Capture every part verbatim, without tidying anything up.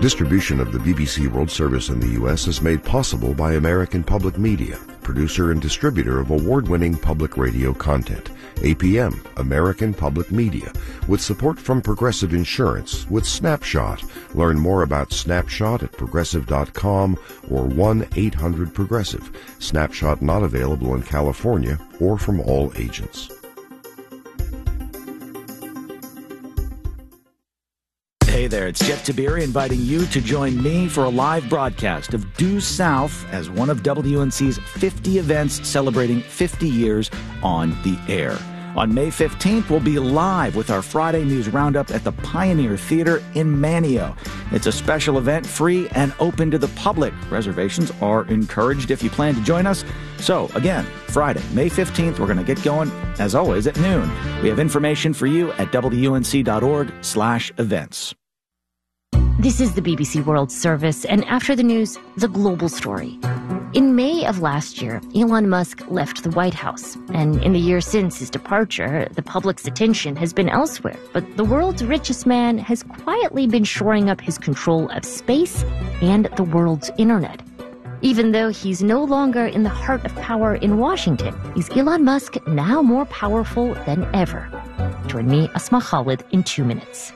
Distribution of the B B C World Service in the U S is made possible by American Public Media, producer and distributor of award-winning public radio content. A P M, American Public Media, with support from Progressive Insurance with Snapshot. Learn more about Snapshot at progressive dot com or one eight hundred progressive. Snapshot not available in California or from all agents. Hey there, it's Jeff Tiberi inviting you to join me for a live broadcast of Due South as one of W N C's fifty events celebrating fifty years on the air. On May fifteenth, we'll be live with our Friday News Roundup at the Pioneer Theater in Manteo. It's a special event, free and open to the public. Reservations are encouraged if you plan to join us. So, again, Friday, May fifteenth, we're going to get going, as always, at noon. We have information for you at W N C dot org slash events. This is the B B C World Service, and after the news, the global story. In May of last year, Elon Musk left the White House, and in the years since his departure, the public's attention has been elsewhere. But the world's richest man has quietly been shoring up his control of space and the world's internet. Even though he's no longer in the heart of power in Washington, is Elon Musk now more powerful than ever? Join me, Asma Khalid, in two minutes.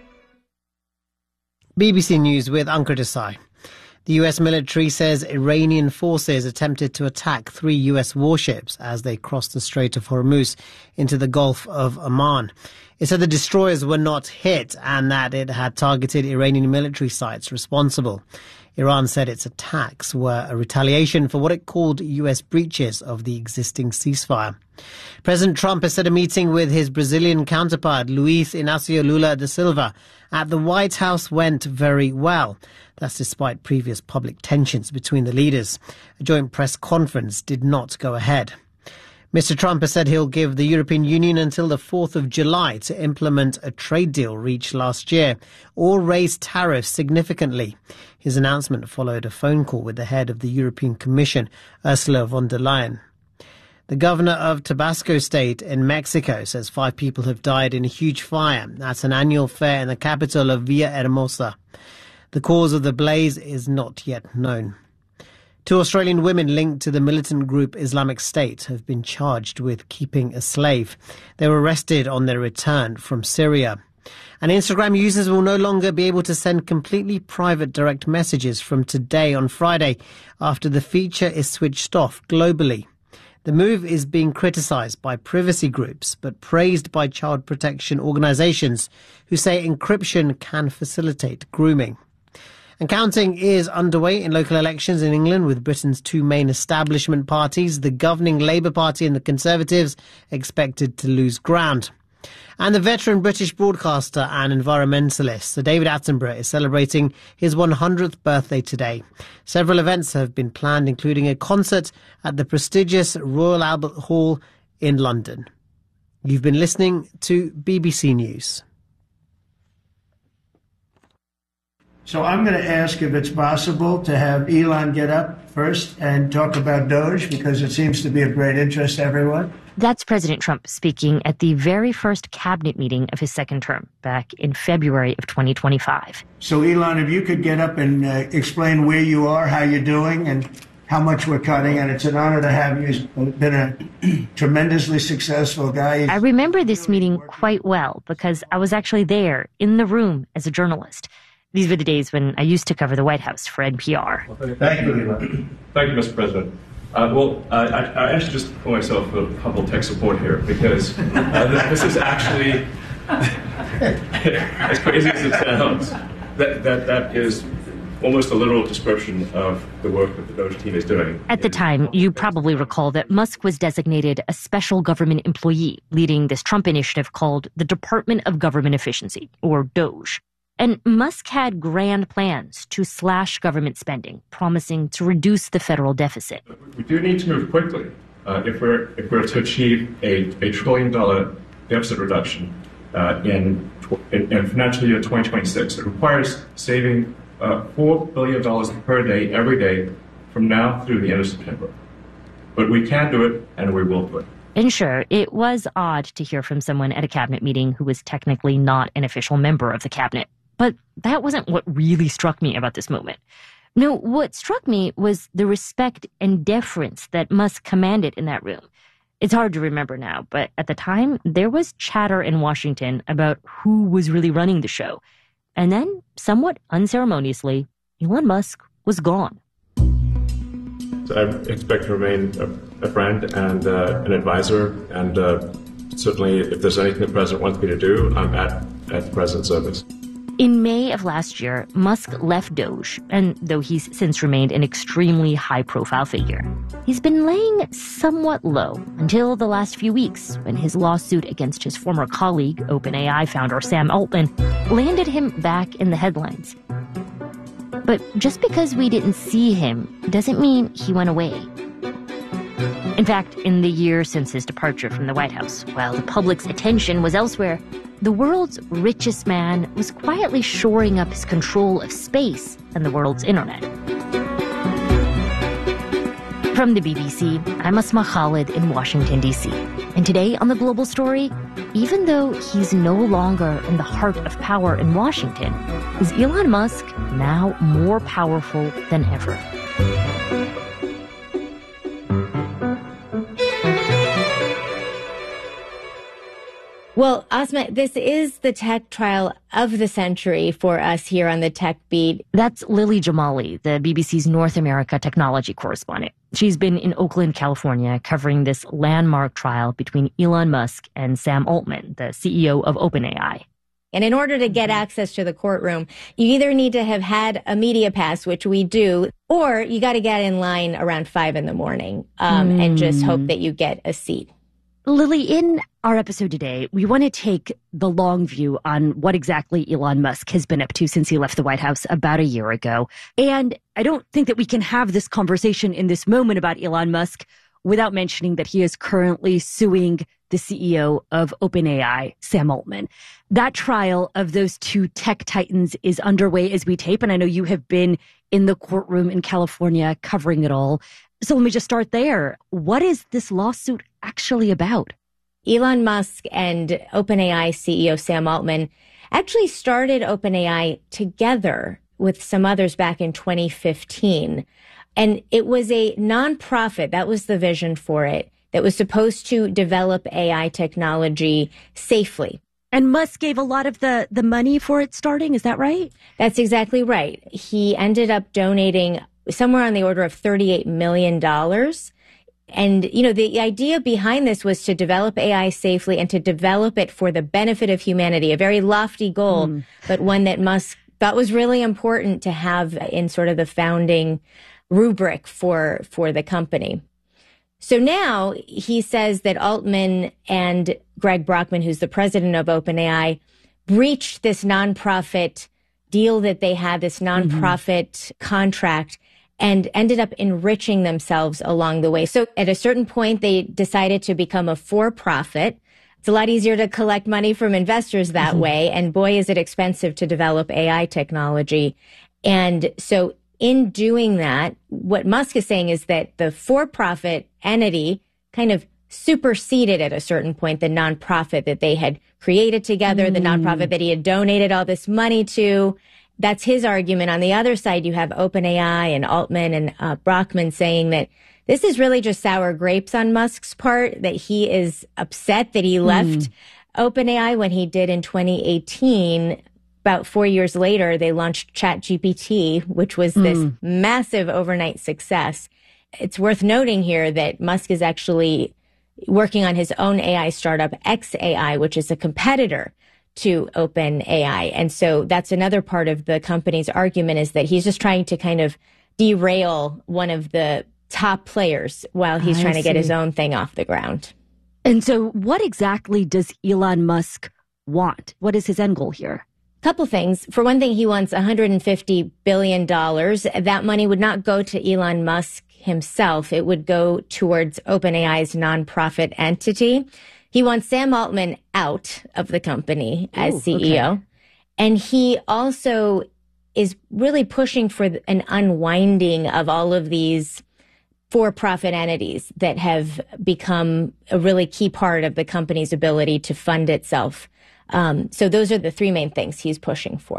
B B C News with Ankur Desai. The U S military says Iranian forces attempted to attack three U S warships as they crossed the Strait of Hormuz into the Gulf of Oman. It said the destroyers were not hit and that it had targeted Iranian military sites responsible. Iran said its attacks were a retaliation for what it called U S breaches of the existing ceasefire. President Trump has said a meeting with his Brazilian counterpart, Luiz Inácio Lula da Silva, at the White House went very well. That's despite previous public tensions between the leaders. A joint press conference did not go ahead. Mister Trump has said he'll give the European Union until the fourth of July to implement a trade deal reached last year or raise tariffs significantly. His announcement followed a phone call with the head of the European Commission, Ursula von der Leyen. The governor of Tabasco State in Mexico says five people have died in a huge fire at an annual fair in the capital of Villahermosa. The cause of the blaze is not yet known. Two Australian women linked to the militant group Islamic State have been charged with keeping a slave. They were arrested on their return from Syria. And Instagram users will no longer be able to send completely private direct messages from today on Friday after the feature is switched off globally. The move is being criticised by privacy groups, but praised by child protection organisations who say encryption can facilitate grooming. And counting is underway in local elections in England, with Britain's two main establishment parties, the governing Labour Party and the Conservatives, expected to lose ground. And the veteran British broadcaster and environmentalist Sir David Attenborough is celebrating his one hundredth birthday today. Several events have been planned, including a concert at the prestigious Royal Albert Hall in London. You've been listening to B B C News. So I'm going to ask if it's possible to have Elon get up first and talk about Doge, because it seems to be of great interest to everyone. That's President Trump speaking at the very first cabinet meeting of his second term back in February of twenty twenty-five. So, Elon, if you could get up and uh, explain where you are, how you're doing, and how much we're cutting. And it's an honor to have you. You've been a tremendously successful guy. I remember this meeting quite well because I was actually there in the room as a journalist. These were the days when I used to cover the White House for N P R. Well, thank you, Elon. Thank you, Mister President. Uh, well, uh, I, I actually just call myself a humble tech support here because uh, this is actually, as crazy as it sounds, that, that, that is almost a literal description of the work that the Doge team is doing. At the time, you probably recall that Musk was designated a special government employee leading this Trump initiative called the Department of Government Efficiency, or Doge. And Musk had grand plans to slash government spending, promising to reduce the federal deficit. We do need to move quickly uh, if we're if we're to achieve a, a trillion dollar deficit reduction uh, in, in in financial year twenty twenty-six. It requires saving uh, four billion dollars per day every day from now through the end of September. But we can do it, and we will do it. And sure, it was odd to hear from someone at a cabinet meeting who was technically not an official member of the cabinet. But that wasn't what really struck me about this moment. No, what struck me was the respect and deference that Musk commanded in that room. It's hard to remember now, but at the time, there was chatter in Washington about who was really running the show. And then, somewhat unceremoniously, Elon Musk was gone. So I expect to remain a, a friend and uh, an advisor, and uh, certainly if there's anything the president wants me to do, I'm at, at the president's service. In May of last year, Musk left Doge, and though he's since remained an extremely high-profile figure, he's been laying somewhat low until the last few weeks when his lawsuit against his former colleague, OpenAI founder Sam Altman, landed him back in the headlines. But just because we didn't see him doesn't mean he went away. In fact, in the year since his departure from the White House, while the public's attention was elsewhere, the world's richest man was quietly shoring up his control of space and the world's internet. From the B B C, I'm Asma Khalid in Washington, D C. And today on The Global Story, even though he's no longer in the heart of power in Washington, is Elon Musk now more powerful than ever? Well, Asma, this is the tech trial of the century for us here on the Tech Beat. That's Lily Jamali, the B B C's North America technology correspondent. She's been in Oakland, California, covering this landmark trial between Elon Musk and Sam Altman, the C E O of OpenAI. And in order to get access to the courtroom, you either need to have had a media pass, which we do, or you got to get in line around five in the morning um, mm. and just hope that you get a seat. Lily, in our episode today, we want to take the long view on what exactly Elon Musk has been up to since he left the White House about a year ago. And I don't think that we can have this conversation in this moment about Elon Musk without mentioning that he is currently suing the C E O of OpenAI, Sam Altman. That trial of those two tech titans is underway as we tape, and I know you have been in the courtroom in California covering it all. So let me just start there. What is this lawsuit actually about? Elon Musk and OpenAI C E O Sam Altman actually started OpenAI together with some others back in twenty fifteen. And it was a nonprofit, that was the vision for it, that was supposed to develop A I technology safely. And Musk gave a lot of the, the money for it starting, is that right? That's exactly right. He ended up donating somewhere on the order of thirty-eight million dollars. And, you know, the idea behind this was to develop A I safely and to develop it for the benefit of humanity, a very lofty goal, mm. but one that Musk thought was really important to have in sort of the founding rubric for, for the company. So now he says that Altman and Greg Brockman, who's the president of OpenAI, breached this nonprofit deal that they had, this nonprofit mm-hmm. contract, and ended up enriching themselves along the way. So at a certain point, they decided to become a for-profit. It's a lot easier to collect money from investors that mm-hmm. way. And boy, is it expensive to develop A I technology. And so in doing that, what Musk is saying is that the for-profit entity kind of superseded at a certain point the nonprofit that they had created together, mm. the nonprofit that he had donated all this money to. That's his argument. On the other side, you have OpenAI and Altman and uh, Brockman saying that this is really just sour grapes on Musk's part, that he is upset that he left mm. OpenAI when he did in twenty eighteen. About four years later, they launched ChatGPT, which was this mm. massive overnight success. It's worth noting here that Musk is actually working on his own A I startup, X A I, which is a competitor to OpenAI. And so that's another part of the company's argument, is that he's just trying to kind of derail one of the top players while he's I trying to see. get his own thing off the ground. And so what exactly does Elon Musk want? What is his end goal here? Couple things. For one thing, he wants one hundred fifty billion dollars. That money would not go to Elon Musk himself. It would go towards OpenAI's nonprofit entity. He wants Sam Altman out of the company as Ooh, C E O. Okay. And he also is really pushing for an unwinding of all of these for-profit entities that have become a really key part of the company's ability to fund itself. Um, so those are the three main things he's pushing for.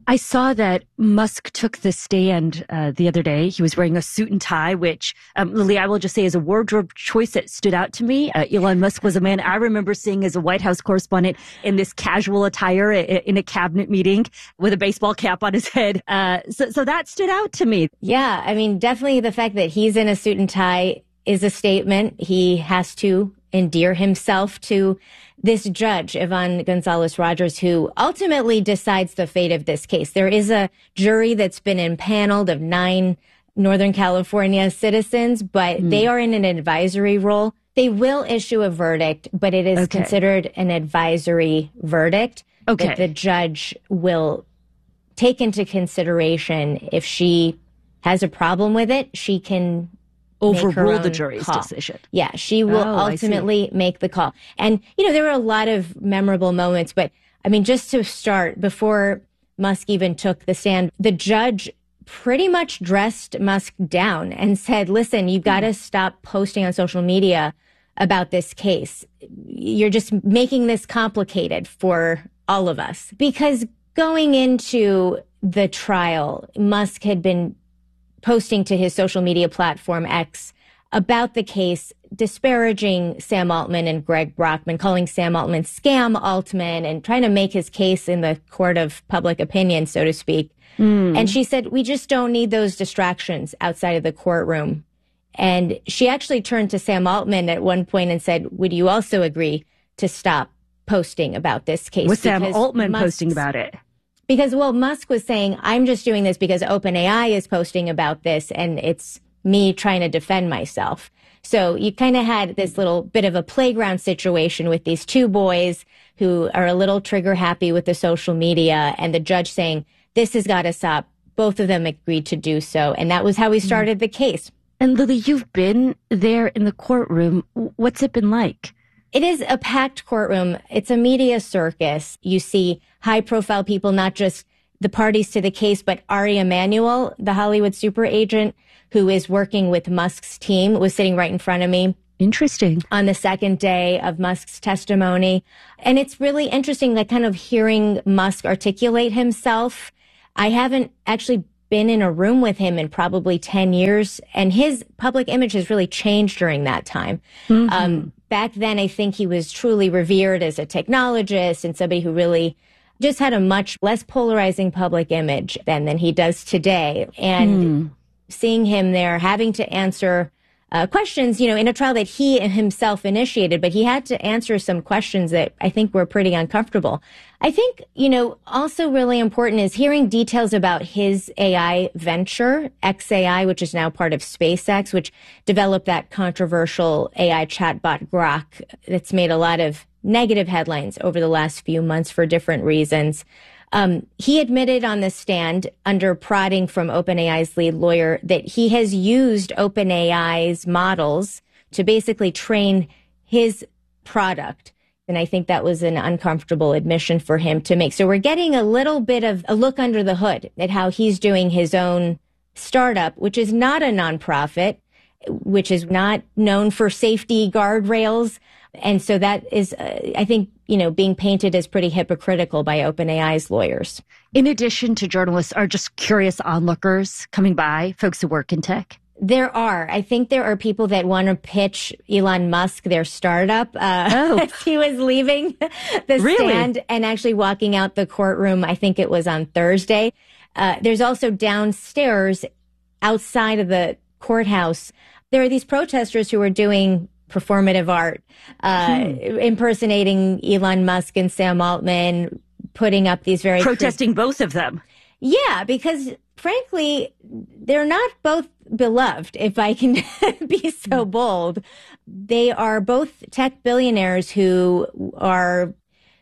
I saw that Musk took the stand uh, the other day. He was wearing a suit and tie, which, um, Lily, I will just say is a wardrobe choice that stood out to me. Uh, Elon Musk was a man I remember seeing as a White House correspondent in this casual attire in a cabinet meeting with a baseball cap on his head. Uh, so, so that stood out to me. Yeah, I mean, definitely the fact that he's in a suit and tie is a statement. He has to endear himself to this judge, Yvonne Gonzalez Rogers, who ultimately decides the fate of this case. There is a jury that's been impaneled of nine Northern California citizens, but mm. they are in an advisory role. They will issue a verdict, but it is okay. considered an advisory verdict okay. that the judge will take into consideration. If she has a problem with it, she can overrule the jury's call. decision. Yeah, she will oh, ultimately make the call. And, you know, there were a lot of memorable moments, but I mean, just to start, before Musk even took the stand, the judge pretty much dressed Musk down and said, listen, you've got to mm. stop posting on social media about this case. You're just making this complicated for all of us. Because going into the trial, Musk had been posting to his social media platform X about the case, disparaging Sam Altman and Greg Brockman, calling Sam Altman scam Altman, and trying to make his case in the court of public opinion, so to speak. Mm. And she said, we just don't need those distractions outside of the courtroom. And she actually turned to Sam Altman at one point and said, would you also agree to stop posting about this case? Was Sam Altman Musk's posting about it? Because, well, Musk was saying, I'm just doing this because OpenAI is posting about this, and it's me trying to defend myself. So you kind of had this little bit of a playground situation with these two boys who are a little trigger happy with the social media, and the judge saying, this has got to stop. Both of them agreed to do so. And that was how we started the case. And Lily, you've been there in the courtroom. What's it been like? It is a packed courtroom. It's a media circus. You see high-profile people, not just the parties to the case, but Ari Emanuel, the Hollywood super agent who is working with Musk's team, was sitting right in front of me. Interesting. On the second day of Musk's testimony. And it's really interesting, like kind of hearing Musk articulate himself. I haven't actually been in a room with him in probably ten years, and his public image has really changed during that time. Mm-hmm. Um, back then, I think he was truly revered as a technologist and somebody who really just had a much less polarizing public image then than he does today. And mm. seeing him there, having to answer uh, questions, you know, in a trial that he himself initiated, but he had to answer some questions that I think were pretty uncomfortable. I think, you know, also really important is hearing details about his A I venture, X A I, which is now part of SpaceX, which developed that controversial A I chatbot Grok that's made a lot of negative headlines over the last few months for different reasons. Um, he admitted on the stand, under prodding from OpenAI's lead lawyer, that he has used OpenAI's models to basically train his product. And I think that was an uncomfortable admission for him to make. So we're getting a little bit of a look under the hood at how he's doing his own startup, which is not a nonprofit, which is not known for safety guardrails. And so that is, uh, I think, you know, being painted as pretty hypocritical by OpenAI's lawyers. In addition to journalists, are just curious onlookers coming by, folks who work in tech? There are. I think there are people that want to pitch Elon Musk their startup uh, oh. as he was leaving the really? stand and actually walking out the courtroom. I think it was on Thursday. Uh, there's also downstairs, outside of the courthouse, there are these protesters who are doing performative art, uh, hmm. impersonating Elon Musk and Sam Altman, putting up these very... Protesting cre- both of them. Yeah, because frankly, they're not both beloved, if I can be so bold. They are both tech billionaires who are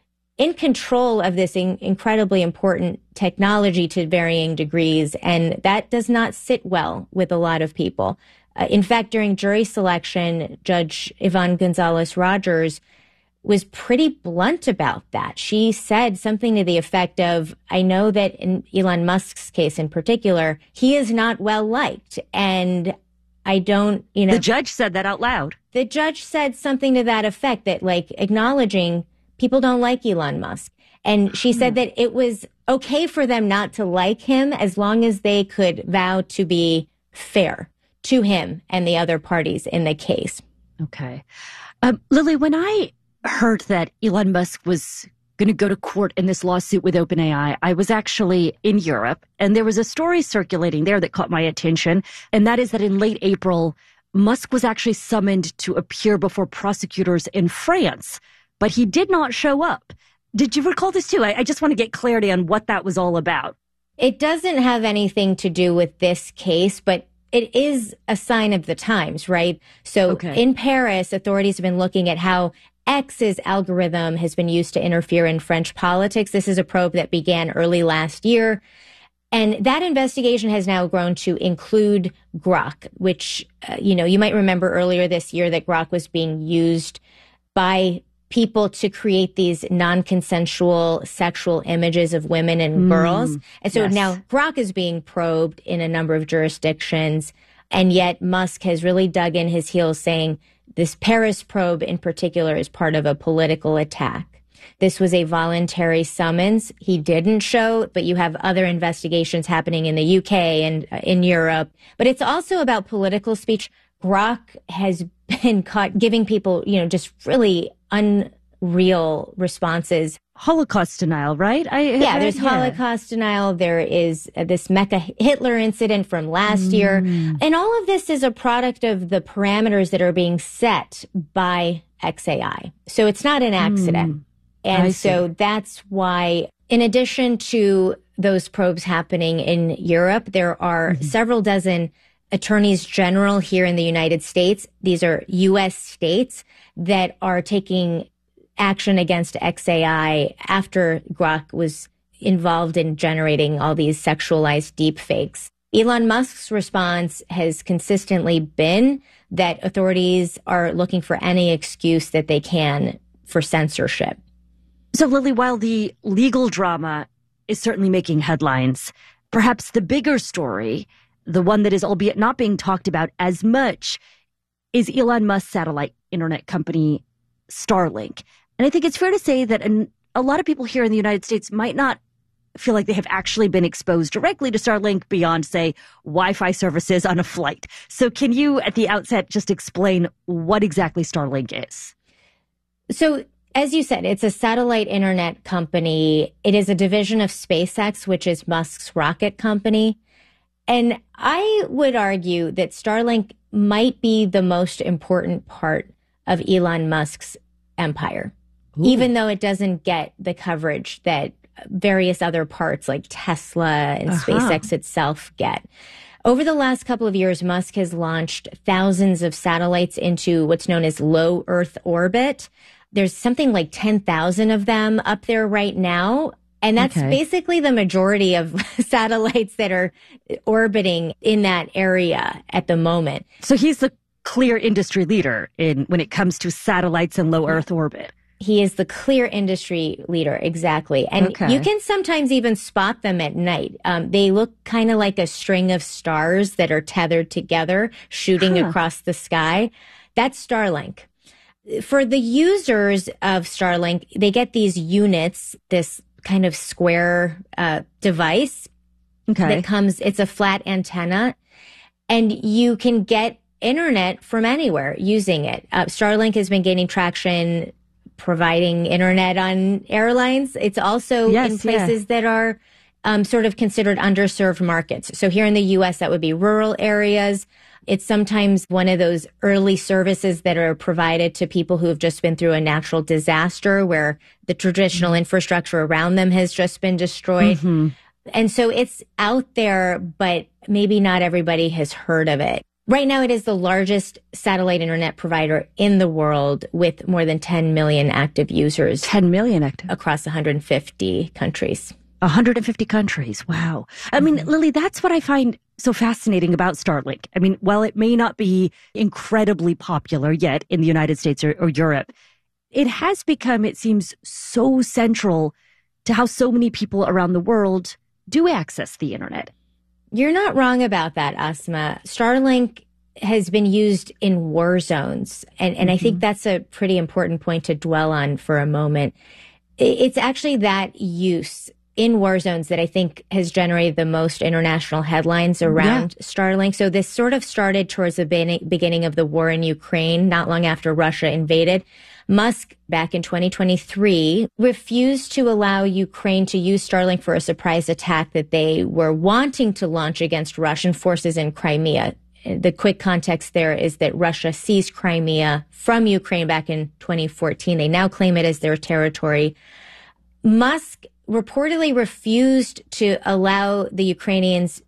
in control of this in- incredibly important technology to varying degrees, and that does not sit well with a lot of people. Uh, in fact, during jury selection, Judge Yvonne Gonzalez Rogers was pretty blunt about that. She said something to the effect of, I know that in Elon Musk's case in particular, he is not well liked. And I don't, you know. The judge said that out loud. The judge said something to that effect, that like acknowledging people don't like Elon Musk. And she said that it was okay for them not to like him as long as they could vow to be fair to him and the other parties in the case. Okay. Um, Lily, when I heard that Elon Musk was going to go to court in this lawsuit with OpenAI, I was actually in Europe, and there was a story circulating there that caught my attention, and that is that in late April, Musk was actually summoned to appear before prosecutors in France, but he did not show up. Did you recall this too? I, I just want to get clarity on what that was all about. It doesn't have anything to do with this case, but it is a sign of the times, right? So okay. In Paris, authorities have been looking at how X's algorithm has been used to interfere in French politics. This is a probe that began early last year. And that investigation has now grown to include Grok, which, uh, you know, you might remember earlier this year that Grok was being used by people to create these non-consensual sexual images of women and mm, girls. And so yes. now Grok is being probed in a number of jurisdictions. And yet Musk has really dug in his heels saying this Paris probe in particular is part of a political attack. This was a voluntary summons. He didn't show, but you have other investigations happening in the U K and uh, in Europe. But it's also about political speech. Grok has been caught giving people, you know, just really unreal responses. Holocaust denial, right? I, yeah, I, there's yeah. Holocaust denial. There is uh, this Mecca Hitler incident from last mm. year. And all of this is a product of the parameters that are being set by X A I. So it's not an accident. Mm. And I so see. That's why, in addition to those probes happening in Europe, there are mm-hmm. several dozen attorneys general here in the United States. These are U S states that are taking action against X A I after Grok was involved in generating all these sexualized deepfakes. Elon Musk's response has consistently been that authorities are looking for any excuse that they can for censorship. So, Lily, while the legal drama is certainly making headlines, perhaps the bigger story, the one that is albeit not being talked about as much, is Elon Musk's satellite internet company, Starlink. And I think it's fair to say that an, a lot of people here in the United States might not feel like they have actually been exposed directly to Starlink beyond, say, Wi-Fi services on a flight. So can you, at the outset, just explain what exactly Starlink is? So, as you said, it's a satellite internet company. It is a division of SpaceX, which is Musk's rocket company. And I would argue that Starlink might be the most important part of Elon Musk's empire, Ooh. Even though it doesn't get the coverage that various other parts like Tesla and uh-huh. SpaceX itself get. Over the last couple of years, Musk has launched thousands of satellites into what's known as low Earth orbit. There's something like ten thousand of them up there right now. And that's okay. basically the majority of satellites that are orbiting in that area at the moment. So he's the clear industry leader in when it comes to satellites and low Earth orbit. He is the clear industry leader, exactly. And okay. you can sometimes even spot them at night. Um, they look kind of like a string of stars that are tethered together, shooting huh. across the sky. That's Starlink. For the users of Starlink, they get these units, this kind of square uh, device okay. that comes, it's a flat antenna, and you can get internet from anywhere using it. Uh, Starlink has been gaining traction providing internet on airlines. It's also yes, in places yeah. that are um, sort of considered underserved markets. So here in the U S, that would be rural areas. It's sometimes one of those early services that are provided to people who have just been through a natural disaster where the traditional mm-hmm. infrastructure around them has just been destroyed. Mm-hmm. And so it's out there, but maybe not everybody has heard of it. Right now, it is the largest satellite internet provider in the world with more than ten million active users. ten million active. Across one hundred fifty countries. one hundred fifty countries. Wow. I mean, mm-hmm. Lily, that's what I find so fascinating about Starlink. I mean, while it may not be incredibly popular yet in the United States or, or Europe, it has become, it seems, so central to how so many people around the world do access the internet. You're not wrong about that, Asma. Starlink has been used in war zones. And, and mm-hmm. I think that's a pretty important point to dwell on for a moment. It's actually that use in war zones that I think has generated the most international headlines around yeah. Starlink. So this sort of started towards the beginning of the war in Ukraine, not long after Russia invaded. Musk, back in twenty twenty-three, refused to allow Ukraine to use Starlink for a surprise attack that they were wanting to launch against Russian forces in Crimea. The quick context there is that Russia seized Crimea from Ukraine back in twenty fourteen. They now claim it as their territory. Musk reportedly refused to allow the Ukrainians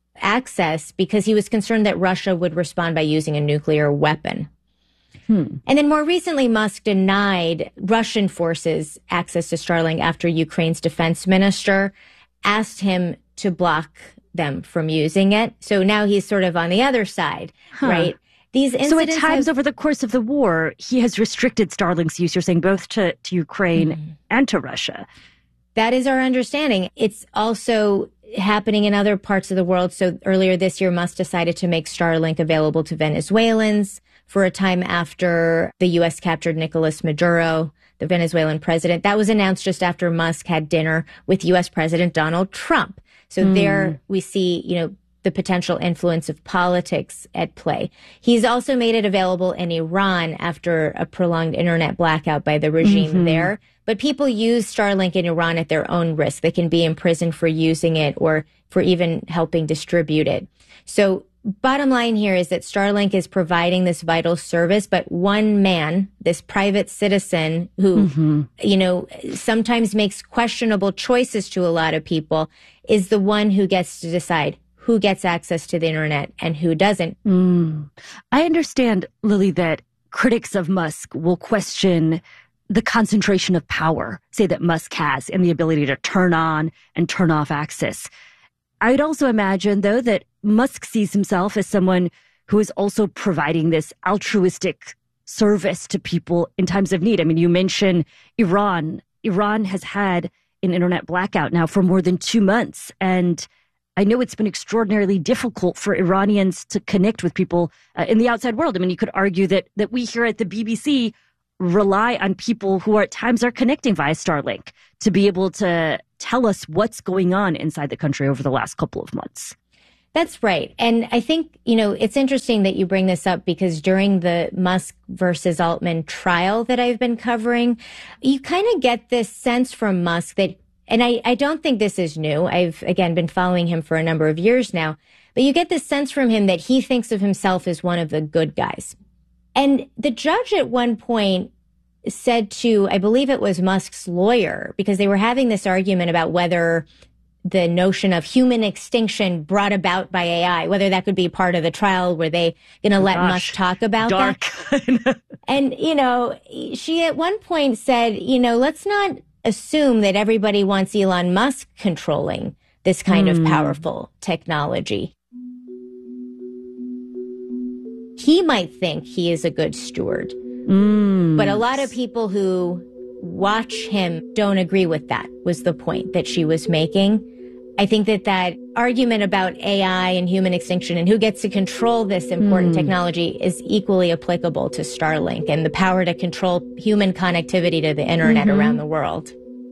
access because he was concerned that Russia would respond by using a nuclear weapon. Hmm. And then more recently, Musk denied Russian forces access to Starlink after Ukraine's defense minister asked him to block them from using it. So now he's sort of on the other side, huh. right? These so at times have, over the course of the war, he has restricted Starlink's use, you're saying, both to, to Ukraine mm-hmm. and to Russia. That is our understanding. It's also happening in other parts of the world. So earlier this year, Musk decided to make Starlink available to Venezuelans for a time after the U S captured Nicolas Maduro, the Venezuelan president. That was announced just after Musk had dinner with U S President Donald Trump. So mm. there we see, you know, the potential influence of politics at play. He's also made it available in Iran after a prolonged internet blackout by the regime mm-hmm. there. But people use Starlink in Iran at their own risk. They can be imprisoned for using it or for even helping distribute it. So bottom line here is that Starlink is providing this vital service, but one man, this private citizen who, mm-hmm. you know, sometimes makes questionable choices to a lot of people, is the one who gets to decide who gets access to the internet and who doesn't. Mm. I understand, Lily, that critics of Musk will question the concentration of power, say, that Musk has in the ability to turn on and turn off access. I'd also imagine, though, that Musk sees himself as someone who is also providing this altruistic service to people in times of need. I mean, you mentioned Iran. Iran has had an internet blackout now for more than two months. And I know it's been extraordinarily difficult for Iranians to connect with people uh, in the outside world. I mean, you could argue that that we here at the B B C rely on people who are at times are connecting via Starlink to be able to tell us what's going on inside the country over the last couple of months. That's right. And I think, you know, it's interesting that you bring this up because during the Musk versus Altman trial that I've been covering, you kind of get this sense from Musk that, and I, I don't think this is new. I've, again, been following him for a number of years now, but you get this sense from him that he thinks of himself as one of the good guys. And the judge at one point said to, I believe it was Musk's lawyer, because they were having this argument about whether the notion of human extinction brought about by A I, whether that could be part of the trial, were they going to oh, let gosh. Musk talk about Dark. that? And, you know, she at one point said, you know, let's not assume that everybody wants Elon Musk controlling this kind mm. of powerful technology. He might think he is a good steward, mm. but a lot of people who watch him don't agree with that, was the point that she was making. I think that that argument about A I and human extinction and who gets to control this important mm. technology is equally applicable to Starlink and the power to control human connectivity to the internet mm-hmm. around the world.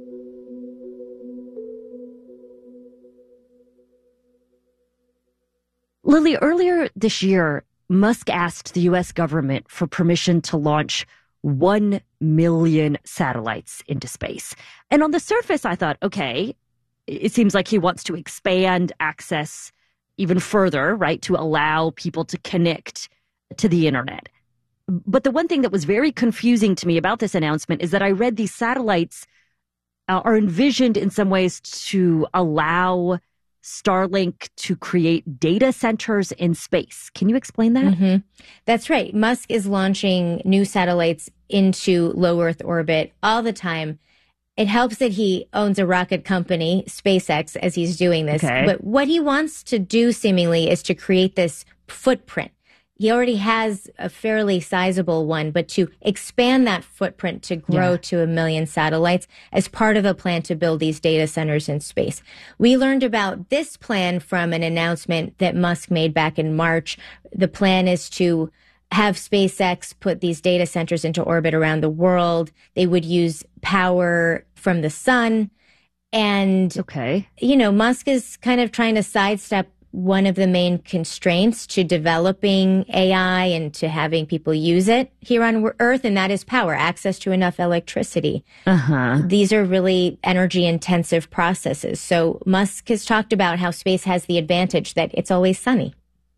Lily, earlier this year, Musk asked the U S government for permission to launch one million satellites into space. And on the surface, I thought, okay, it seems like he wants to expand access even further, right, to allow people to connect to the internet. But the one thing that was very confusing to me about this announcement is that I read these satellites uh, are envisioned in some ways to allow Starlink to create data centers in space. Can you explain that? Mm-hmm. That's right. Musk is launching new satellites into low Earth orbit all the time. It helps that he owns a rocket company, SpaceX, as he's doing this. Okay. But what he wants to do, seemingly, is to create this footprint. He already has a fairly sizable one, but to expand that footprint to grow yeah. to a million satellites as part of a plan to build these data centers in space. We learned about this plan from an announcement that Musk made back in March. The plan is to have SpaceX put these data centers into orbit around the world. They would use power from the sun. And, okay. you know, Musk is kind of trying to sidestep one of the main constraints to developing A I and to having people use it here on Earth, and that is power, access to enough electricity. Uh-huh. These are really energy-intensive processes. So Musk has talked about how space has the advantage that it's always sunny.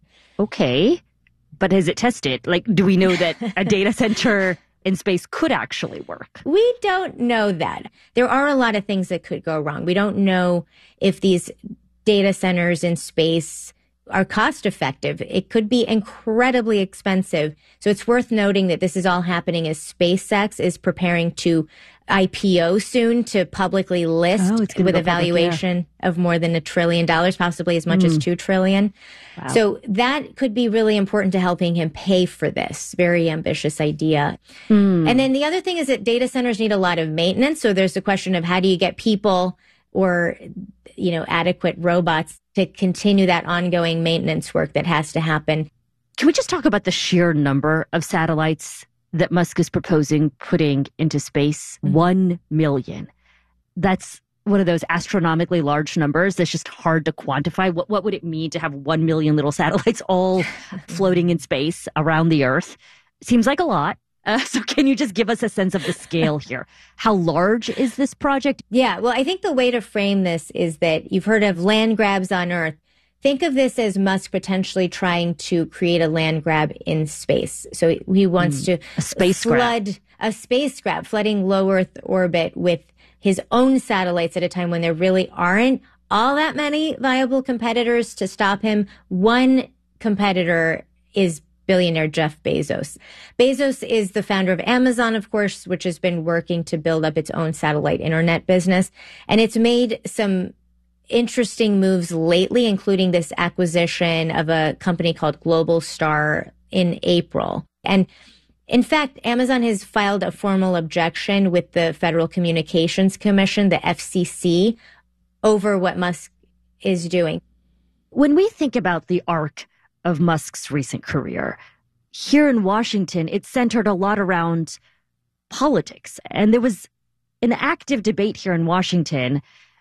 Okay. But has it tested? Like, do we know that a data center in space could actually work? We don't know that. There are a lot of things that could go wrong. We don't know if these data centers in space are cost effective. It could be incredibly expensive. So it's worth noting that this is all happening as SpaceX is preparing to I P O soon, to publicly list oh, with a valuation public, yeah. of more than a trillion dollars, possibly as much mm. as two trillion. Wow. So that could be really important to helping him pay for this very ambitious idea. Mm. And then the other thing is that data centers need a lot of maintenance. So there's the question of how do you get people or, you know, adequate robots to continue that ongoing maintenance work that has to happen. Can we just talk about the sheer number of satellites that Musk is proposing putting into space? Mm-hmm. One million. That's one of those astronomically large numbers that's just hard to quantify. What what would it mean to have one million little satellites all floating in space around the Earth? Seems like a lot. Uh, so can you just give us a sense of the scale here? How large is this project? Yeah, well, I think the way to frame this is that you've heard of land grabs on Earth. Think of this as Musk potentially trying to create a land grab in space. So he wants mm, to a space flood grab. a space grab, flooding low Earth orbit with his own satellites at a time when there really aren't all that many viable competitors to stop him. One competitor is billionaire Jeff Bezos. Bezos is the founder of Amazon, of course, which has been working to build up its own satellite internet business. And it's made some interesting moves lately, including this acquisition of a company called Globalstar in April. And in fact, Amazon has filed a formal objection with the Federal Communications Commission, the F C C, over what Musk is doing. When we think about the arc of Musk's recent career, here in Washington, it centered a lot around politics. And there was an active debate here in Washington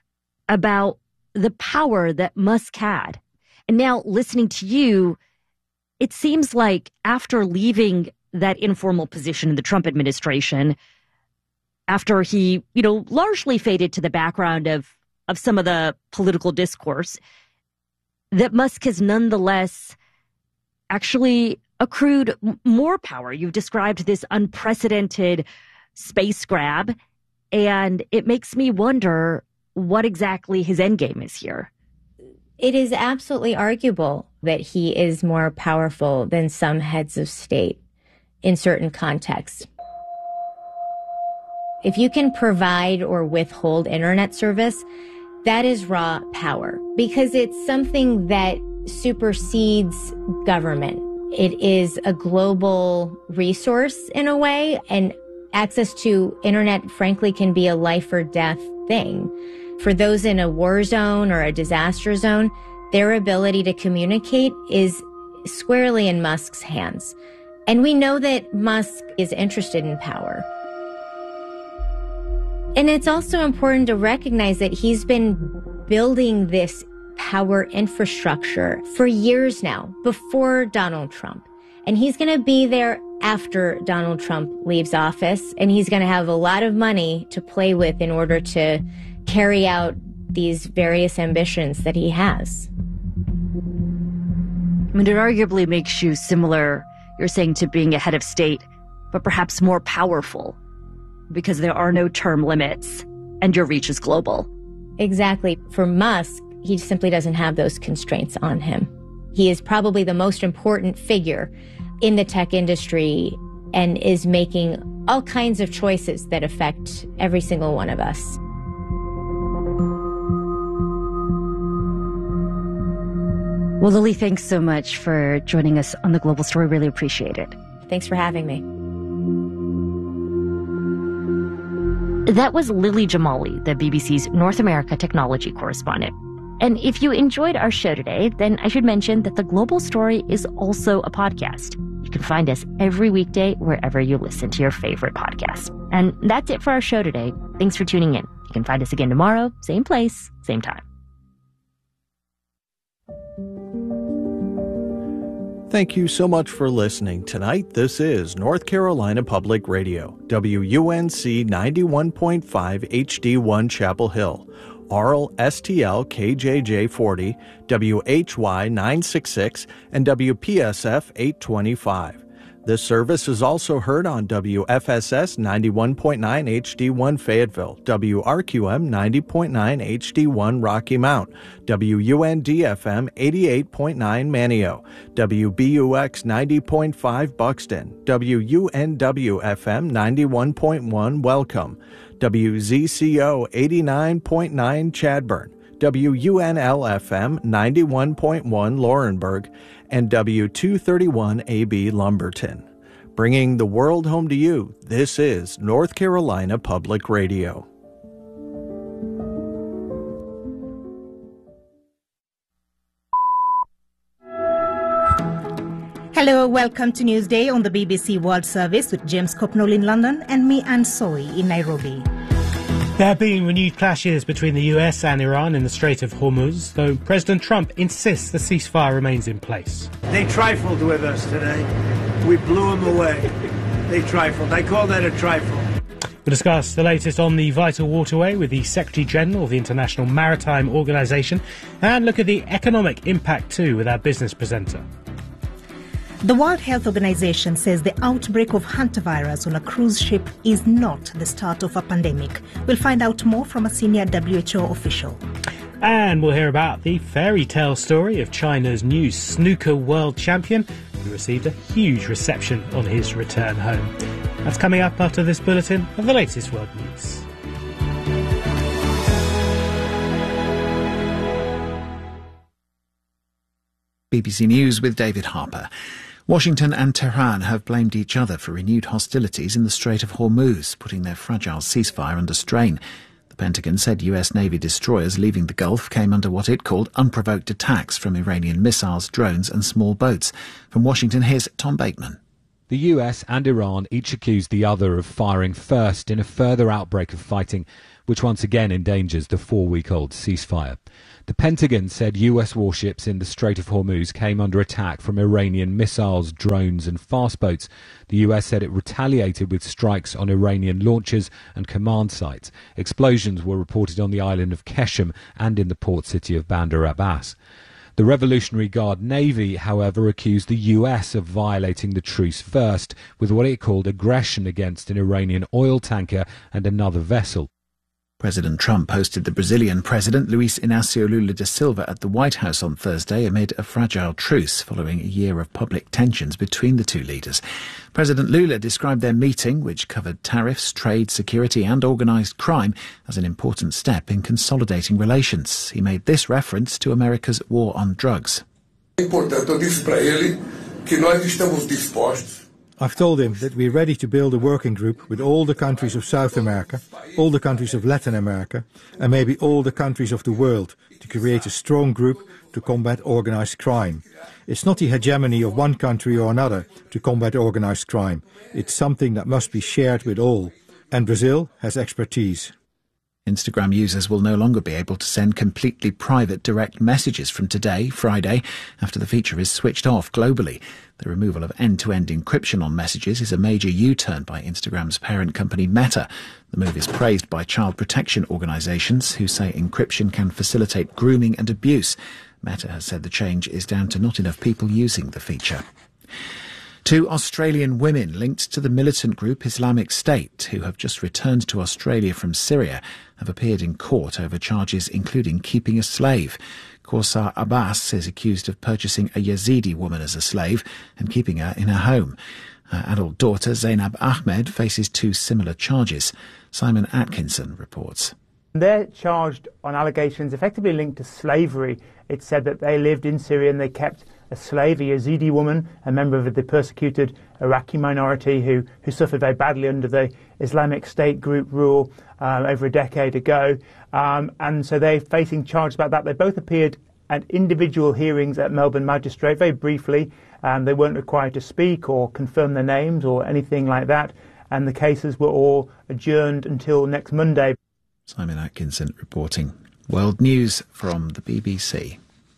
about the power that Musk had. And now listening to you, it seems like after leaving that informal position in the Trump administration, after he, you know, largely faded to the background of, of some of the political discourse, that Musk has nonetheless actually accrued more power. You've described this unprecedented space grab, and it makes me wonder what exactly his endgame is here. It is absolutely arguable that he is more powerful than some heads of state in certain contexts. If you can provide or withhold internet service, that is raw power, because it's something that supersedes government. It is a global resource in a way, and access to internet, frankly, can be a life or death thing. For those in a war zone or a disaster zone, their ability to communicate is squarely in Musk's hands. And we know that Musk is interested in power. And it's also important to recognize that he's been building this power infrastructure for years now, before Donald Trump. And he's going to be there after Donald Trump leaves office, and he's going to have a lot of money to play with in order to carry out these various ambitions that he has. I mean, it arguably makes you similar, you're saying, to being a head of state, but perhaps more powerful, because there are no term limits and your reach is global. Exactly. For Musk, he simply doesn't have those constraints on him. He is probably the most important figure in the tech industry and is making all kinds of choices that affect every single one of us. Well, Lily, thanks so much for joining us on The Global Story. Really appreciate it. Thanks for having me. That was Lily Jamali, the B B C's North America technology correspondent. And if you enjoyed our show today, then I should mention that The Global Story is also a podcast. You can find us every weekday wherever you listen to your favorite podcasts. And that's it for our show today. Thanks for tuning in. You can find us again tomorrow, same place, same time. Thank you so much for listening tonight. This is North Carolina Public Radio, W U N C ninety-one point five H D one Chapel Hill, R L S T L K J J forty, W H Y nine sixty-six, and W P S F eight twenty-five. This service is also heard on W F S S ninety-one point nine H D one Fayetteville, W R Q M ninety point nine H D one Rocky Mount, W U N D F M eighty-eight point nine Manio, W B U X ninety point five Buxton, W U N W F M ninety-one point one Welcome, W Z C O eighty-nine point nine Chadburn, W U N L F M ninety-one point one Laurenburg, and W two thirty-one A B Lumberton. Bringing the world home to you, this is North Carolina Public Radio. Hello, welcome to Newsday on the B B C World Service with James Copnall in London and me, Anne Soy, in Nairobi. There have been renewed clashes between the U S and Iran in the Strait of Hormuz, though President Trump insists the ceasefire remains in place. They trifled with us today. We blew them away. They trifled. I call that a trifle. We'll discuss the latest on the vital waterway with the Secretary General of the International Maritime Organization and look at the economic impact too with our business presenter. The World Health Organization says the outbreak of hantavirus on a cruise ship is not the start of a pandemic. We'll find out more from a senior W H O official. And we'll hear about the fairy tale story of China's new snooker world champion, who received a huge reception on his return home. That's coming up after this bulletin of the latest world news. B B C News with David Harper. Washington and Tehran have blamed each other for renewed hostilities in the Strait of Hormuz, putting their fragile ceasefire under strain. The Pentagon said U S Navy destroyers leaving the Gulf came under what it called unprovoked attacks from Iranian missiles, drones and small boats. From Washington, here's Tom Bateman. The U S and Iran each accused the other of firing first in a further outbreak of fighting, which once again endangers the four-week-old ceasefire. The Pentagon said U S warships in the Strait of Hormuz came under attack from Iranian missiles, drones and fast boats. The U S said it retaliated with strikes on Iranian launchers and command sites. Explosions were reported on the island of Keshem and in the port city of Bandar Abbas. The Revolutionary Guard Navy, however, accused the U S of violating the truce first, with what it called aggression against an Iranian oil tanker and another vessel. President Trump hosted the Brazilian President Luiz Inácio Lula da Silva at the White House on Thursday amid a fragile truce following a year of public tensions between the two leaders. President Lula described their meeting, which covered tariffs, trade, security and organised crime, as an important step in consolidating relations. He made this reference to America's war on drugs. I've told him that we're ready to build a working group with all the countries of South America, all the countries of Latin America, and maybe all the countries of the world to create a strong group to combat organised crime. It's not the hegemony of one country or another to combat organised crime. It's something that must be shared with all. And Brazil has expertise. Instagram users will no longer be able to send completely private direct messages from today, Friday, after the feature is switched off globally. The removal of end-to-end encryption on messages is a major U-turn by Instagram's parent company Meta. The move is praised by child protection organisations who say encryption can facilitate grooming and abuse. Meta has said the change is down to not enough people using the feature. Two Australian women linked to the militant group Islamic State, who have just returned to Australia from Syria, have appeared in court over charges including keeping a slave. Kaursar Abbas is accused of purchasing a Yazidi woman as a slave and keeping her in her home. Her adult daughter, Zainab Ahmed, faces two similar charges. Simon Atkinson reports. They're charged on allegations effectively linked to slavery. It's said that they lived in Syria and they kept a slave, a Yazidi woman, a member of the persecuted Iraqi minority who, who suffered very badly under the Islamic State group rule uh, over a decade ago. Um, and so they're facing charges about that. They both appeared and individual hearings at Melbourne Magistrate, very briefly. Um, they weren't required to speak or confirm their names or anything like that, and the cases were all adjourned until next Monday. Simon Atkinson reporting. World News from the B B C.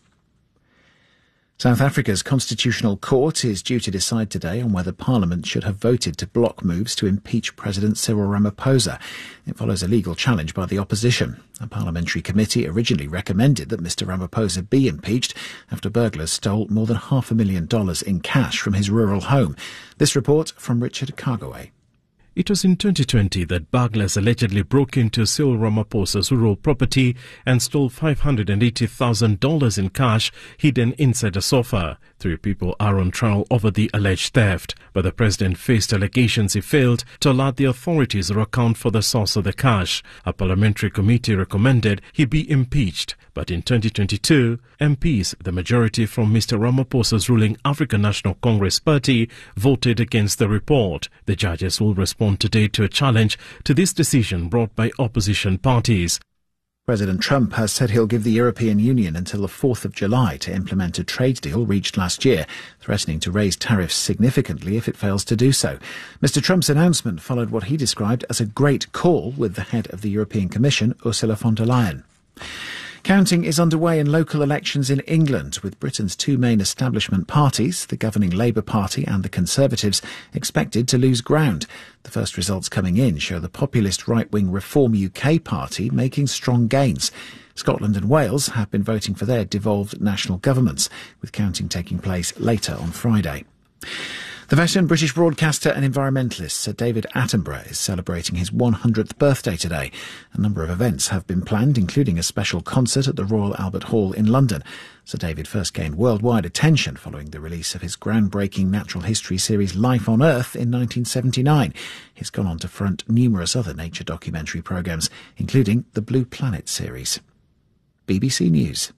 South Africa's Constitutional Court is due to decide today on whether Parliament should have voted to block moves to impeach President Cyril Ramaphosa. It follows a legal challenge by the opposition. A parliamentary committee originally recommended that Mister Ramaphosa be impeached after burglars stole more than half a million dollars in cash from his rural home. This report from Richard Cargoway. It was in twenty twenty that burglars allegedly broke into Cyril Ramaphosa's rural property and stole five hundred eighty thousand dollars in cash hidden inside a sofa. Three people are on trial over the alleged theft, but the president faced allegations he failed to alert the authorities or account for the source of the cash. A parliamentary committee recommended he be impeached, but in twenty twenty-two, M Ps, the majority from Mister Ramaphosa's ruling African National Congress party, voted against the report. The judges will respond today to a challenge to this decision brought by opposition parties. President Trump has said he'll give the European Union until the fourth of July to implement a trade deal reached last year, threatening to raise tariffs significantly if it fails to do so. Mister Trump's announcement followed what he described as a great call with the head of the European Commission, Ursula von der Leyen. Counting is underway in local elections in England, with Britain's two main establishment parties, the governing Labour Party and the Conservatives, expected to lose ground. The first results coming in show the populist right-wing Reform U K party making strong gains. Scotland and Wales have been voting for their devolved national governments, with counting taking place later on Friday. The veteran British broadcaster and environmentalist Sir David Attenborough is celebrating his one hundredth birthday today. A number of events have been planned, including a special concert at the Royal Albert Hall in London. Sir David first gained worldwide attention following the release of his groundbreaking natural history series Life on Earth in nineteen seventy-nine. He's gone on to front numerous other nature documentary programmes, including the Blue Planet series. B B C News.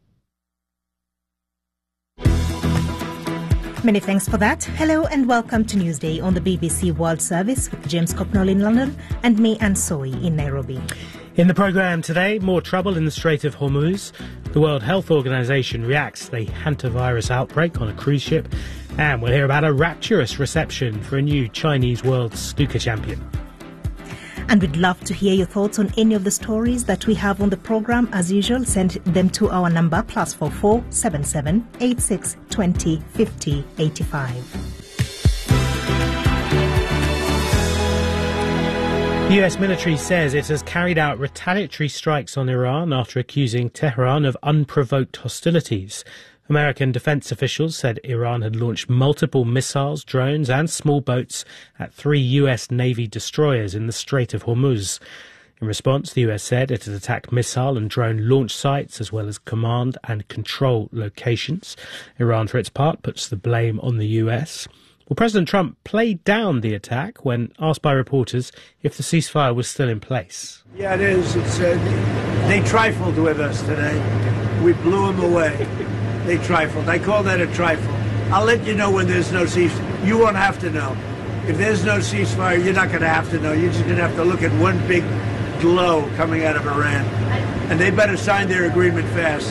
Many thanks for that. Hello and welcome to Newsday on the B B C World Service with James Copnall in London and me, Anne Soy, in Nairobi. In the programme today, more trouble in the Strait of Hormuz. The World Health Organization reacts to the hantavirus outbreak on a cruise ship. And we'll hear about a rapturous reception for a new Chinese world snooker champion. And we'd love to hear your thoughts on any of the stories that we have on the programme. As usual, send them to our number plus four four seven seven eight six twenty fifty eighty five. The U S military says it has carried out retaliatory strikes on Iran after accusing Tehran of unprovoked hostilities. American defense officials said Iran had launched multiple missiles, drones and small boats at three U S Navy destroyers in the Strait of Hormuz. In response, the U S said it had attacked missile and drone launch sites as well as command and control locations. Iran, for its part, puts the blame on the U S. Well, President Trump played down the attack when asked by reporters if the ceasefire was still in place. Yeah, it is. It's, uh, they trifled with us today. We blew them away. They trifled. I call that a trifle. I'll let you know when there's no ceasefire. You won't have to know. If there's no ceasefire, you're not going to have to know. You're just going to have to look at one big glow coming out of Iran. And they better sign their agreement fast.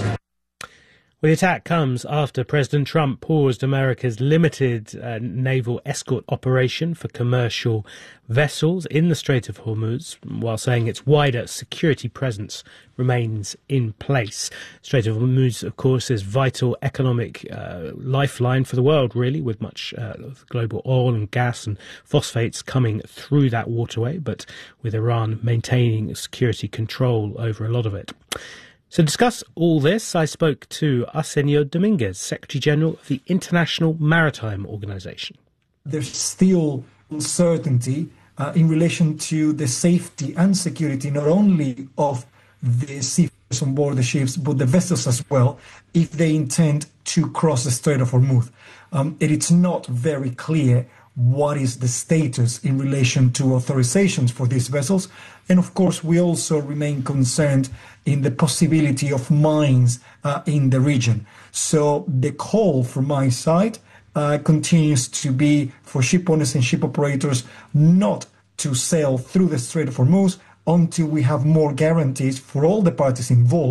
Well, the attack comes after President Trump paused America's limited uh, naval escort operation for commercial vessels in the Strait of Hormuz, while saying its wider security presence remains in place. Strait of Hormuz, of course, is vital economic uh, lifeline for the world, really, with much uh, global oil and gas and phosphates coming through that waterway, but with Iran maintaining security control over a lot of it. So to discuss all this, I spoke to Arsenio Dominguez, Secretary General of the International Maritime Organization. There's still uncertainty uh, in relation to the safety and security not only of the seafarers on board the ships, but the vessels as well, if they intend to cross the Strait of Hormuz. Um, it is not very clear what is the status in relation to authorizations for these vessels. And of course, we also remain concerned in the possibility of mines uh, in the region. So the call from my side uh, continues to be for ship owners and ship operators not to sail through the Strait of Hormuz until we have more guarantees for all the parties involved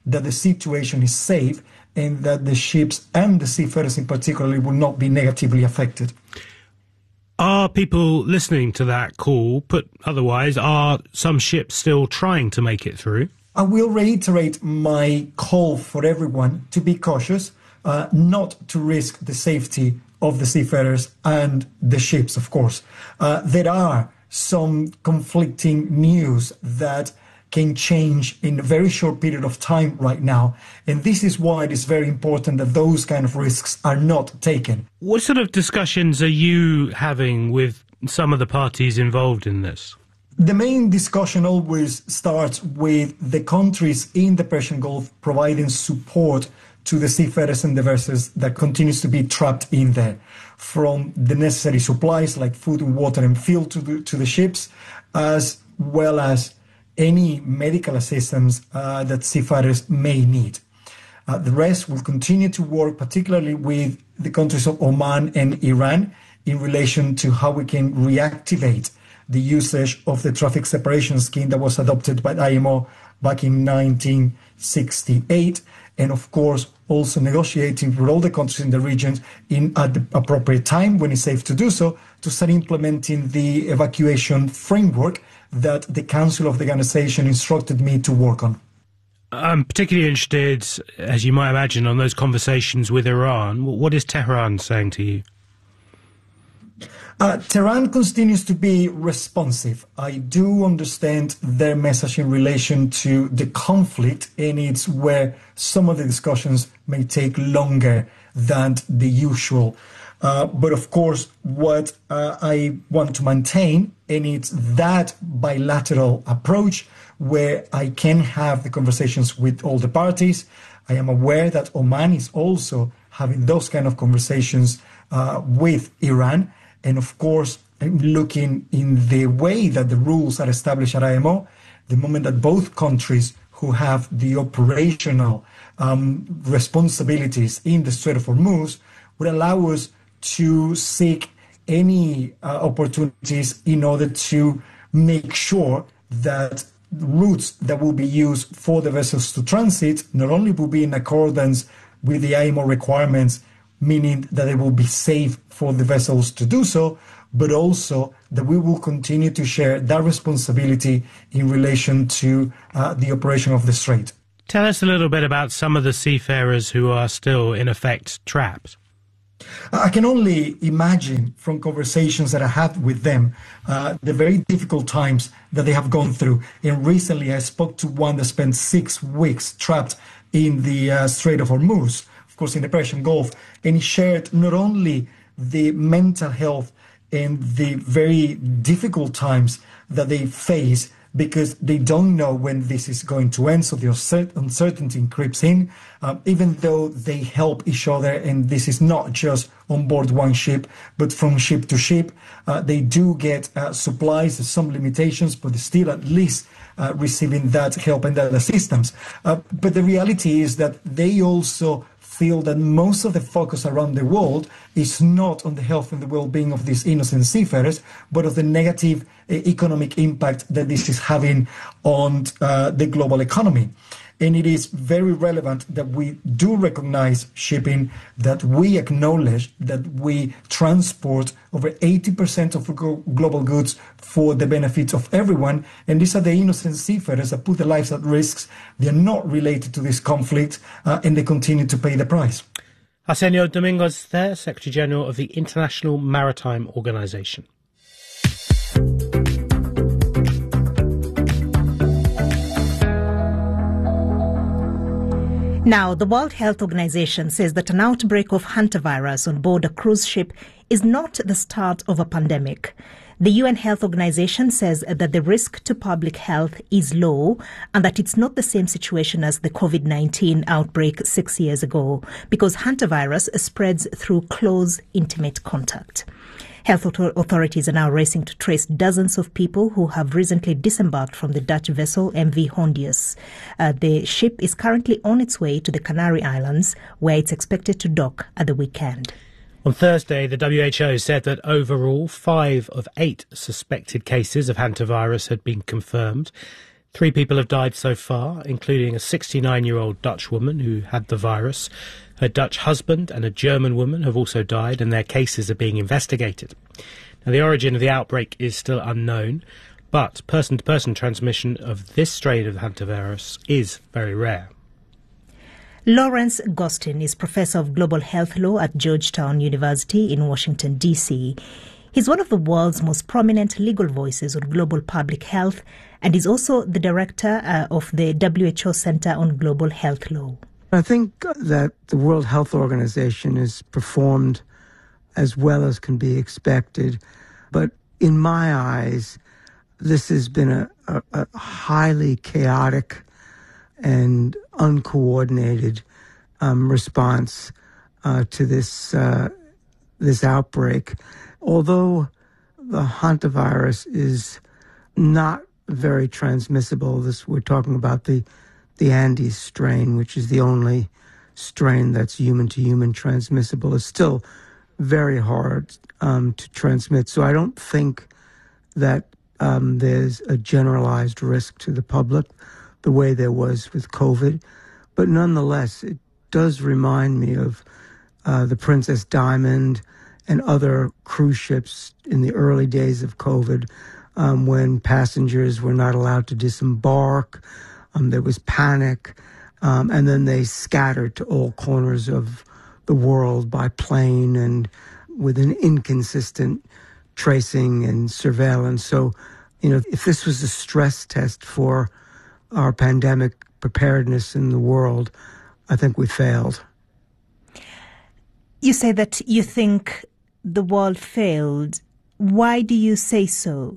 that the situation is safe and that the ships and the seafarers in particular will not be negatively affected. Are people listening to that call? Put otherwise, are some ships still trying to make it through? I will reiterate my call for everyone to be cautious, uh, not to risk the safety of the seafarers and the ships, of course. Uh, there are some conflicting news that can change in a very short period of time right now. And this is why it is very important that those kind of risks are not taken. What sort of discussions are you having with some of the parties involved in this? The main discussion always starts with the countries in the Persian Gulf providing support to the seafarers and the vessels that continues to be trapped in there, from the necessary supplies like food and water and fuel to the, to the ships, as well as any medical assistance uh, that seafarers may need. Uh, the rest will continue to work particularly with the countries of Oman and Iran in relation to how we can reactivate the usage of the traffic separation scheme that was adopted by I M O back in nineteen sixty-eight, and of course also negotiating with all the countries in the region in at the appropriate time when it's safe to do so, to start implementing the evacuation framework that the Council of the Organization instructed me to work on. I'm particularly interested, as you might imagine, on those conversations with Iran. What is Tehran saying to you? Uh, Tehran continues to be responsive. I do understand their message in relation to the conflict, and it's where some of the discussions may take longer than the usual. Uh, but of course, what uh, I want to maintain, and it's that bilateral approach where I can have the conversations with all the parties. I am aware that Oman is also having those kind of conversations uh, with Iran. And of course, I'm looking in the way that the rules are established at I M O, the moment that both countries who have the operational um, responsibilities in the Strait of Hormuz would allow us to seek any uh, opportunities in order to make sure that routes that will be used for the vessels to transit not only will be in accordance with the I M O requirements, meaning that it will be safe for the vessels to do so, but also that we will continue to share that responsibility in relation to uh, the operation of the strait. Tell us a little bit about some of the seafarers who are still, in effect, trapped. I can only imagine from conversations that I had with them uh, the very difficult times that they have gone through. And recently I spoke to one that spent six weeks trapped in the uh, Strait of Hormuz, of course in the Persian Gulf, and he shared not only the mental health and the very difficult times that they face because they don't know when this is going to end, so the uncertainty creeps in, uh, even though they help each other, and this is not just on board one ship, but from ship to ship. Uh, they do get uh, supplies, some limitations, but still at least uh, receiving that help and that assistance. Uh, but the reality is that they also feel that most of the focus around the world is not on the health and the well-being of these innocent seafarers, but of the negative uh, economic impact that this is having on uh, the global economy. And it is very relevant that we do recognize shipping, that we acknowledge that we transport over eighty percent of global goods for the benefit of everyone. And these are the innocent seafarers that put their lives at risk. They're not related to this conflict, uh, and they continue to pay the price. Arsenio Domingos there, Secretary General of the International Maritime Organization. Now, the World Health Organization says that an outbreak of hantavirus on board a cruise ship is not the start of a pandemic. The U N Health Organization says that the risk to public health is low and that it's not the same situation as the COVID nineteen outbreak six years ago because hantavirus spreads through close, intimate contact. Health authorities are now racing to trace dozens of people who have recently disembarked from the Dutch vessel M V Hondius. Uh, the ship is currently on its way to the Canary Islands, where it's expected to dock at the weekend. On Thursday, the W H O said that overall, five of eight suspected cases of hantavirus had been confirmed. Three people have died so far, including a sixty-nine-year-old Dutch woman who had the virus. Her Dutch husband and a German woman have also died, and their cases are being investigated. Now, the origin of the outbreak is still unknown, but person-to-person transmission of this strain of the hantavirus is very rare. Lawrence Gostin is Professor of Global Health Law at Georgetown University in Washington, D C He's one of the world's most prominent legal voices on global public health, and is also the director uh, of the W H O Center on Global Health Law. I think that the World Health Organization has performed as well as can be expected, but in my eyes, this has been a, a, a highly chaotic and uncoordinated um, response uh, to this uh, this outbreak. Although the hantavirus is not very transmissible, this we're talking about the the Andes strain, which is the only strain that's human-to-human transmissible, is still very hard um, to transmit. So I don't think that um, there's a generalized risk to the public the way there was with COVID. But nonetheless, it does remind me of uh, the Princess Diamond and other cruise ships in the early days of COVID, um, when passengers were not allowed to disembark. Um, there was panic, um, and then they scattered to all corners of the world by plane and with an inconsistent tracing and surveillance. So, you know, if this was a stress test for our pandemic preparedness in the world, I think we failed. You say that you think the world failed. Why do you say so?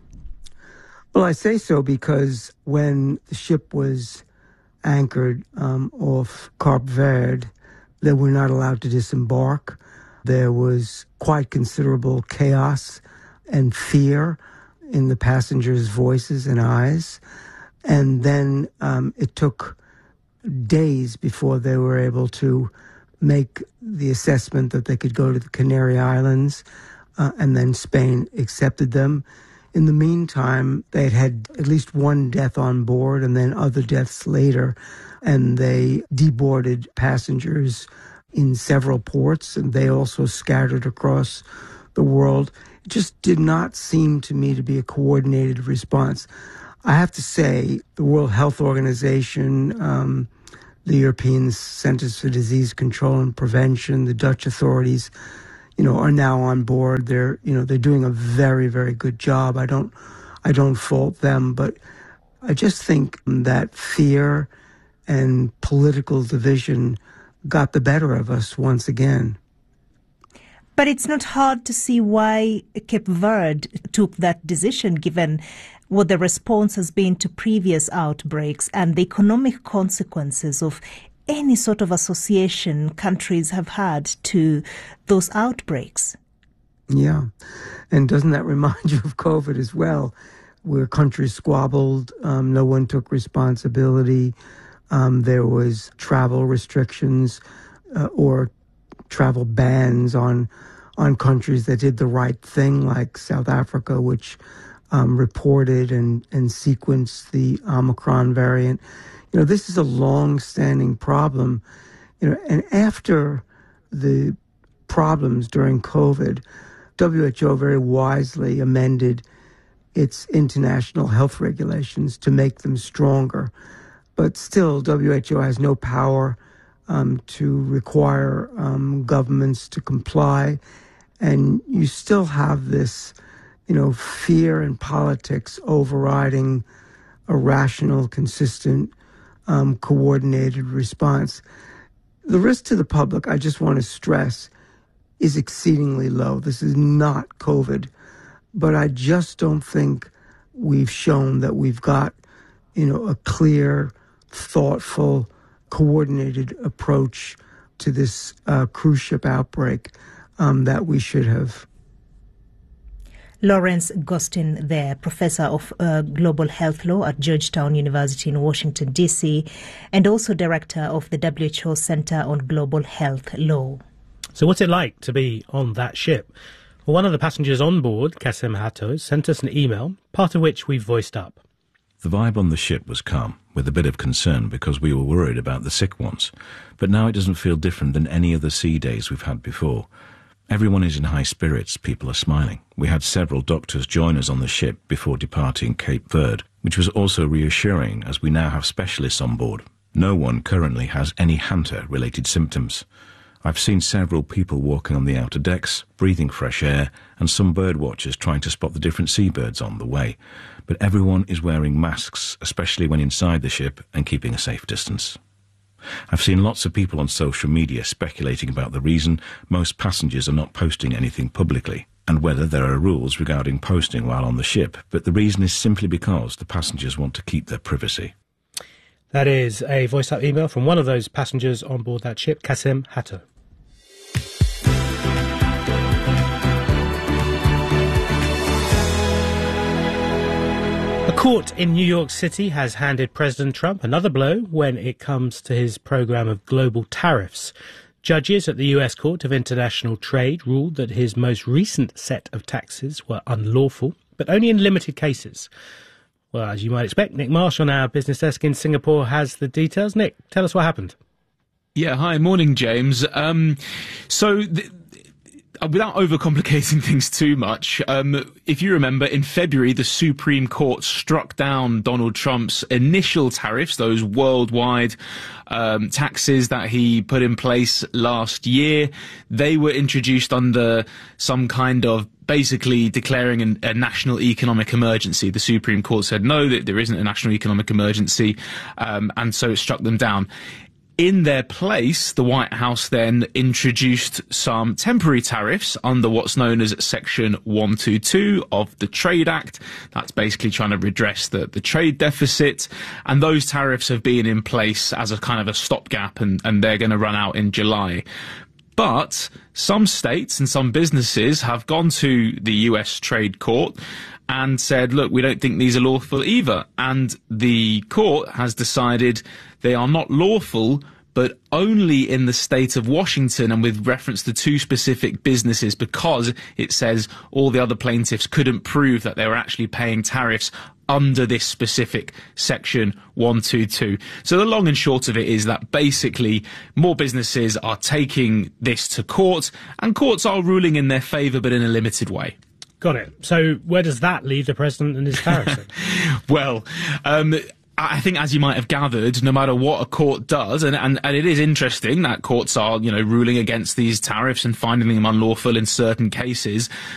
Well, I say so because when the ship was anchored um, off Cape Verde, they were not allowed to disembark. There was quite considerable chaos and fear in the passengers' voices and eyes. And then um, it took days before they were able to make the assessment that they could go to the Canary Islands, uh, and then Spain accepted them. In the meantime, they had had at least one death on board and then other deaths later, and they deboarded passengers in several ports, and they also scattered across the world. It just did not seem to me to be a coordinated response. I have to say, the World Health Organization, um, the European Centers for Disease Control and Prevention, the Dutch authorities, you know, are now on board. They're, you know, they're doing a very, very good job. I don't, I don't fault them, but I just think that fear and political division got the better of us once again. But it's not hard to see why Cape Verde took that decision, given what the response has been to previous outbreaks and the economic consequences of any sort of association countries have had to those outbreaks. Yeah. And doesn't that remind you of COVID as well, where countries squabbled, um, no one took responsibility, um, there was travel restrictions uh, or travel bans on on countries that did the right thing, like South Africa, which um, reported and, and sequenced the Omicron variant. You know, this is a long-standing problem. You know, and after the problems during COVID, W H O very wisely amended its international health regulations to make them stronger. But still, W H O has no power um, to require um, governments to comply. And you still have this, you know, fear and politics overriding a rational, consistent, um, coordinated response. The risk to the public, I just want to stress, is exceedingly low. This is not COVID. But I just don't think we've shown that we've got, you know, a clear, thoughtful, coordinated approach to this uh, cruise ship outbreak um, that we should have. Lawrence Gostin there, Professor of uh, Global Health Law at Georgetown University in Washington, D C, and also Director of the W H O Center on Global Health Law. So what's it like to be on that ship? Well, one of the passengers on board, Kasim Hatos, sent us an email, part of which we've voiced up. The vibe on the ship was calm, with a bit of concern because we were worried about the sick ones. But now it doesn't feel different than any other sea days we've had before. Everyone is in high spirits, people are smiling. We had several doctors join us on the ship before departing Cape Verde, which was also reassuring as we now have specialists on board. No one currently has any Hanta-related symptoms. I've seen several people walking on the outer decks, breathing fresh air, and some bird watchers trying to spot the different seabirds on the way. But everyone is wearing masks, especially when inside the ship, and keeping a safe distance. I've seen lots of people on social media speculating about the reason most passengers are not posting anything publicly, and whether there are rules regarding posting while on the ship, but the reason is simply because the passengers want to keep their privacy. That is a voice-up email from one of those passengers on board that ship, Kasim Hatto. A court in New York City has handed President Trump another blow when it comes to his program of global tariffs. Judges at the U S Court of International Trade ruled that his most recent set of taxes were unlawful, but only in limited cases. Well, as you might expect, Nick Marsh on our business desk in Singapore has the details. Nick, tell us what happened. Yeah, hi, morning, James. Um, so... Th- Without overcomplicating things too much, um, if you remember, in February, the Supreme Court struck down Donald Trump's initial tariffs, those worldwide um, taxes that he put in place last year. They were introduced under some kind of basically declaring an, a national economic emergency. The Supreme Court said no, that there isn't a national economic emergency, um, and so it struck them down. In their place, the White House then introduced some temporary tariffs under what's known as Section one twenty-two of the Trade Act. That's basically trying to redress the, the trade deficit. And those tariffs have been in place as a kind of a stopgap, and, and they're going to run out in July. But some states and some businesses have gone to the U S Trade Court and said, look, we don't think these are lawful either. And the court has decided they are not lawful, but only in the state of Washington and with reference to two specific businesses, because it says all the other plaintiffs couldn't prove that they were actually paying tariffs under this specific Section one twenty-two. So the long and short of it is that basically more businesses are taking this to court, and courts are ruling in their favour, but in a limited way. Got it. So where does that leave the president and his tariffs? Well, um... I think, as you might have gathered, no matter what a court does, and, and, and it is interesting that courts are, you know, ruling against these tariffs and finding them unlawful in certain cases,